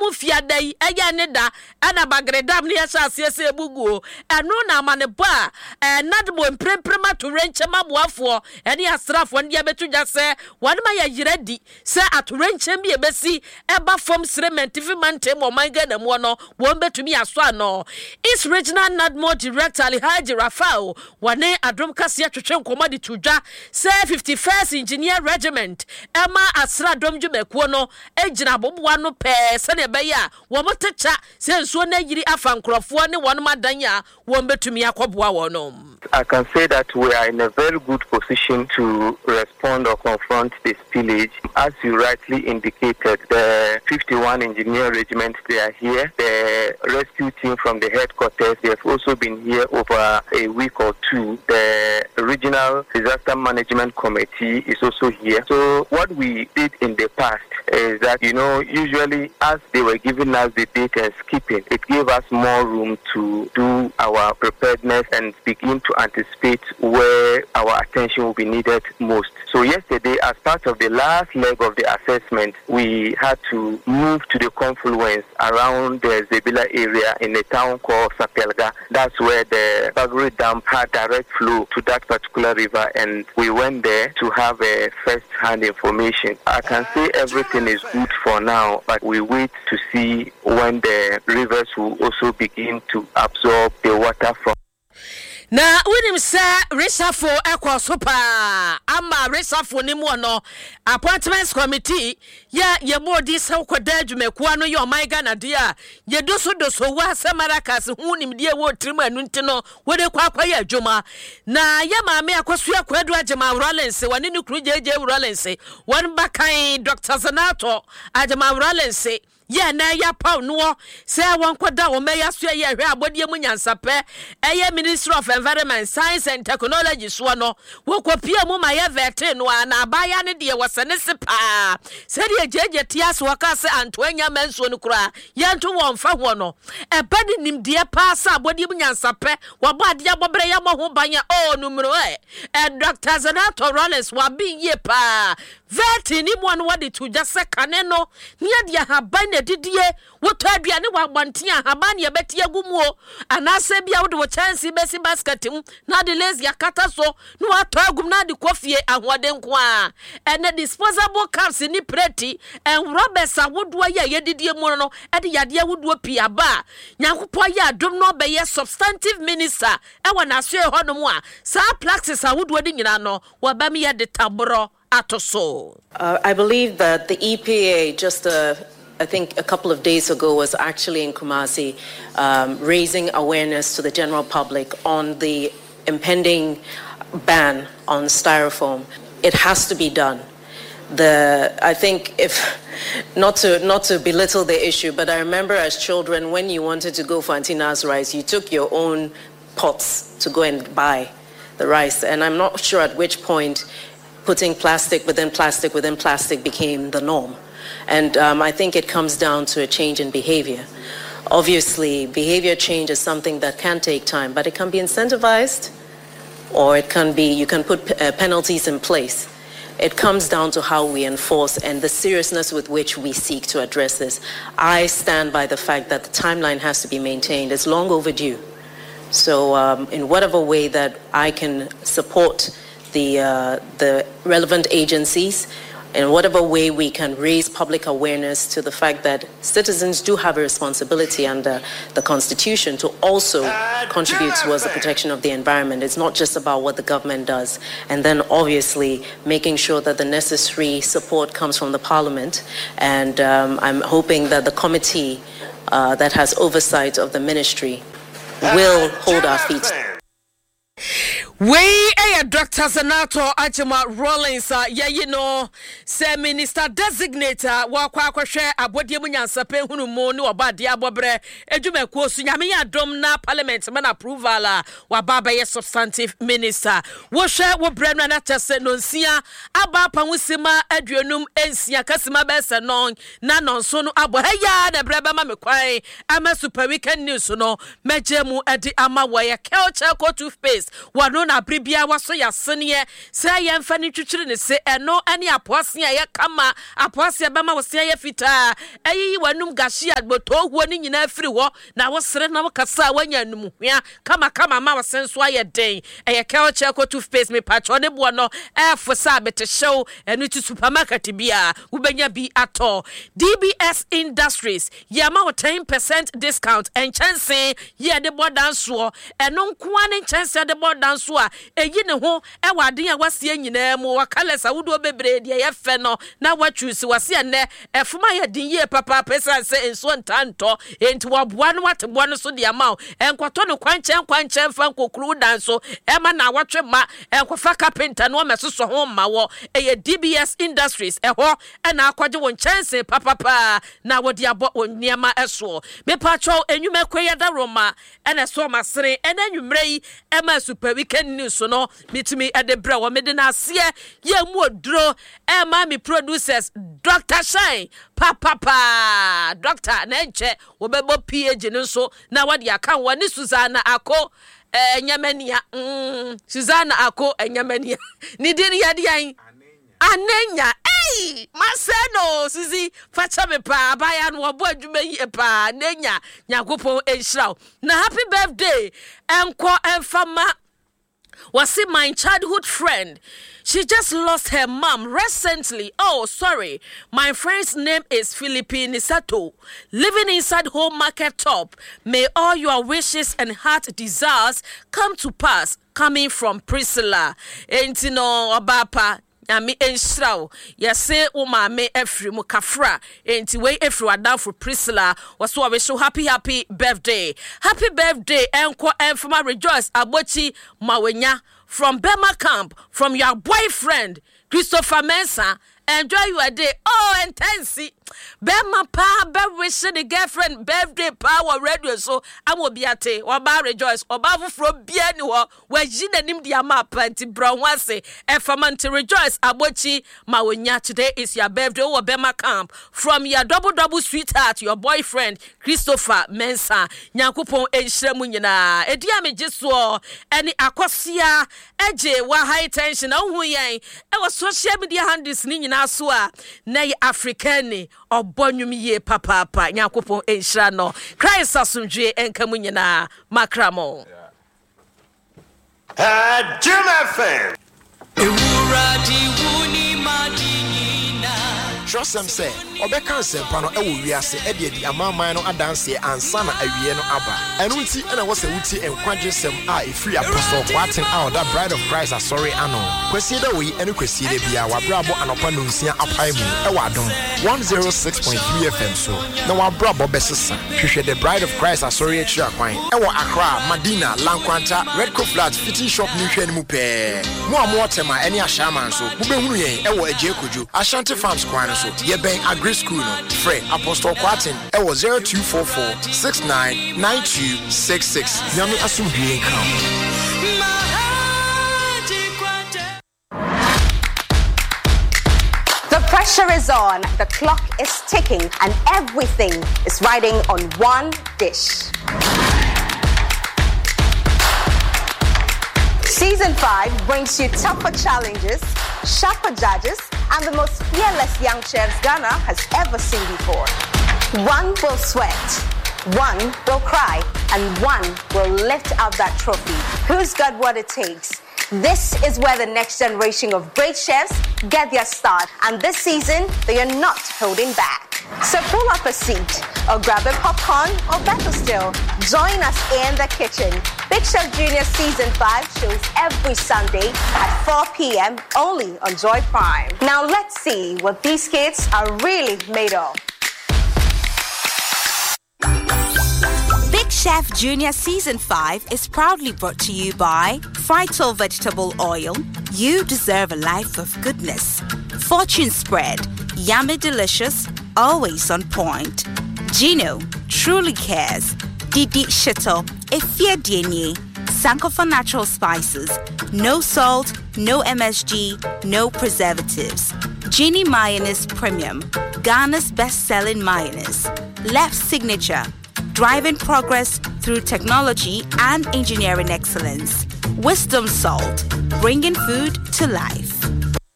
mu fiada yi eye ne da ana bagredam ne ya hyase se ebuguo eno na amaneba nadmo empremprema to renchema boafo ene asrafo ne betu dwa se wane ma ya yiradi se atorenchem bi ebesi eba fom cement fi mantem o manga na mu no wo betumi aso ano is regional nadmo director Alhaji Rafao wane adom kase atwetwe nkoma de tudwa se 51st engineer regiment ema asra dom dwumekuo no ejina boboa no pe se ne be ya wo motecha se nsuo na yiri afa nkrofo ne won madanya wo betumi akoboa wono. I can say that we are in a very good position to respond or confront this pillage. As you rightly indicated, the 51 Engineer Regiment, they are here. The rescue team from the headquarters, they have also been here over a week or two. The Regional Disaster Management Committee is also here. So what we did in the past is that, usually as they were giving us the date and skipping, it gave us more room to do our preparedness and begin to anticipate where our attention will be needed most. So yesterday, as part of the last leg of the assessment, we had to move to the confluence around the Zebila area in a town called Sapelga. That's where the Bagri Dam had direct flow to that particular river, and we went there to have a first-hand information. I can say everything is good for now, but we wait to see when the rivers will also begin to absorb the water from. Na unim se resafo ekosopa ama resafo ni mu no appointments committee ye modi se koda adwumekuwa no ye omaiga na dia ye doso wa samarakas hunim die wo trimu anu ntino wode kwakwa ye adwuma na ye maame akoso akwadu agema Rollins wani ni kru jeje Rollins won bakan Dr. Zanato agema Rollins ye na ya paw no se won koda wo meya so ye hwe abodie mu nyansape eye Ministry of Environment, Science and Technology so no wo kopia mu ma ye vete no na abaya ne de wosene sepa se de jeje tias wakase antoanya manso no kura ye nto won fa ho no ebade nimde pa sa abodie mu nyansape wo ba de abobre ya mo ho banya numero Dr. Zanato Rollins wa bi ye pa vete ni mo no wade to just kane no nia dia haban didie woto aduane wa gbantia haban ye betie agumu anase bia wo de chance besi basket na de lazy akata so no ato agum na de kofie ahoden ko a ene disposable cups ni preti en robbers awodo ye didie mu no e de yade awodo pi aba nyankopo ye adom no be ye substantive minister e wona so e hono mu a sa plaxis awodo de nyina no wa ba me ye de tabro atoso. I believe that the EPA I think a couple of days ago was actually in Kumasi raising awareness to the general public on the impending ban on styrofoam. It has to be done. I think if not to belittle the issue, but I remember as children when you wanted to go for Antina's rice, you took your own pots to go and buy the rice, and I'm not sure at which point putting plastic within plastic became the norm. And I think it comes down to a change in behavior. Obviously, behavior change is something that can take time, but it can be incentivized, or you can put penalties in place. It comes down to how we enforce and the seriousness with which we seek to address this. I stand by the fact that the timeline has to be maintained. It's long overdue. So in whatever way that I can support the relevant agencies, in whatever way we can raise public awareness to the fact that citizens do have a responsibility under the Constitution to also contribute towards the protection of the environment. It's not just about what the government does. And then obviously making sure that the necessary support comes from the Parliament. And I'm hoping that the committee that has oversight of the ministry will hold our feet. We Dr. Zanato Ajima Rollins say minister designator wa kwa share abodie munyansape hunu mu ni obadia bobre edwumekuo su nyame adom na parliament man approval wa baba ye substantive minister wo hwe wo brenu na tese no nsia aba pa wusima aduonum ensia kasima bese non na nonso no abo heya na breba ma mekwan ama super weekend news no mejemu edi ama wo ye culture co toothpaste wano na bribia waso ya sene se yemfa ne twitwiri ne se eno ane apoase ya kama apoase bema wo se ya fita ayi wanum gashi agboto huo ne nyina afiri ho na wo sere na wo kasa wanya num hwea kama ma wo senso aye den eye kelche ko toothpaste me patro ne bo no efosa bete show eno ti supermarket bia wo benya bi ato DBS Industries yama wo 10% discount and chance ye de bodan so eno nkoa ne chance de bodan so a eyi ne ho e wade a wasie nyina mu wakalesa wudo bebre de ye fe no na watchusi wase ne efuma ye din ye papa pesa se enso ntanto enti waboa no wateboa no so de amaw enkoto no kwanchem fa nkokuru dan so e ma na watwe ma enkofa carpenter no mesoso ho ma wo eye DBS Industries ho e na akwaje won chance papa na wodi abo oniema eso me patro enwuma kweye da Roma ene so masere ene nwumre yi e ma super weekend news no mitimi e de bra wo me de na ase ye mu oduro e ma mi producers Dr. Shine papa doctor na nche wo bebo PhD nso na wodi aka woni Susanna Ako enyamania Susanna Ako enyamania ni diri yadi an anenya maseno Suzy facha me pa abaya no obo adwuma yi pa nenya nyakopon enhiraw na happy birthday enko enfama was it my childhood friend. She just lost her mom recently. Oh, sorry. My friend's name is Philippine Nisato. Living inside Home Market Top. May all your wishes and heart desires come to pass. Coming from Priscilla. Entino Obapa. Ami enshraw yase wo maame afri mu kafra enti we afri wadan for Priscilla waso we show happy birthday enko enfama rejoice abochi mawenya from Bema Camp from your boyfriend Christopher Mensah. Enjoy your day. Oh, intense. Bema pa be wishing the girlfriend birthday power radio so amobiate oba rejoice oba fufro bia ni ho waji nanim dia map anti brown wase efamant rejoice abochi mawonya. Today is your birthday over Bema Camp from your double sweetheart your boyfriend Christopher Mensah. Nyankopon enhyiremu nyina edia mejeso eni akosia eje wa high tension ohu yen e wo social media handles ni nyina so a na African obonwum ye papa nyakopon enhira no Christ asomdwe enkamu nyina makramo Jim FM Ewuradi wuni madinina Trust them say obeka nsempano ewo wiase e de amaman no adanse ansa na awie no aba enu nti na wo se wuti enkwaje sem a efiri apostle kwaten out that bride of Christ asori ano kwesi da we enu kwesi da bia wabrabo anopa no nsia apai mu ewo adom 106.3 FM so na wabrabo besesa hwehwe the bride of Christ asori akira kwan ewo Accra Madina Lankwanta Red Co Flat Fitting Shop ni hwe mu pe mo amotema eni ahyaman so mo behunu yen ewo aje koju Ashanti Farms kwan so ye ben Agri School no Frey Apostle Kwatin ewo 0244699266 nyame asumdue kan. The pressure is on, the clock is ticking, and everything is riding on one dish. Season 5 brings you tougher challenges, sharper judges, and the most fearless young chefs Ghana has ever seen before. One will sweat, one will cry, and one will lift up that trophy. Who's got what it takes? This is where the next generation of great chefs get their start, and this season, they are not holding back. So pull up a seat, or grab a popcorn, or better still, join us in the kitchen. Big Chef Junior Season 5 shows every Sunday at 4 p.m. only on Joy Prime. Now let's see what these kids are really made of. Big Chef Junior Season 5 is proudly brought to you by Phyto Vegetable Oil. You deserve a life of goodness. Fortune Spread. Yummy delicious, always on point. Gino truly cares. Didi Shito. Efia Dienye. Sankofa Natural Spices. No salt, no MSG, no preservatives. Genie Mayonnaise Premium. Ghana's best-selling mayonnaise. Left Signature. Driving progress through technology and engineering excellence. Wisdom Salt, bringing food to life.